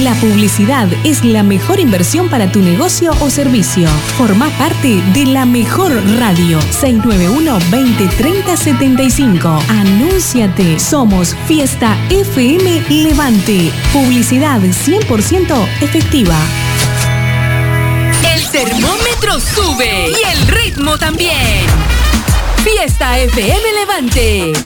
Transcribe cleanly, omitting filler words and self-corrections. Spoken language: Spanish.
La publicidad es la mejor inversión para tu negocio o servicio. Formá parte de la mejor radio. 691-2030-75. Anúnciate. Somos Fiesta FM Levante. Publicidad 100% efectiva. El termómetro sube y el ritmo también. Fiesta FM Levante.